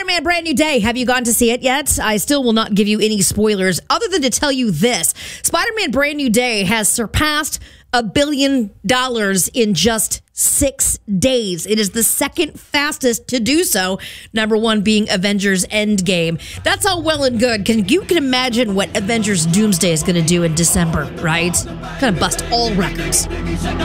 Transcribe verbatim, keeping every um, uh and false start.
Spider-Man Brand New Day. Have you gone to see it yet? I still will not give you any spoilers other than to tell you this. Spider-Man Brand New Day has surpassed a billion dollars in just six days. It is the second fastest to do so. Number one being Avengers Endgame. That's all well and good. Can you can imagine what Avengers Doomsday is going to do in December, right? Going to bust all records.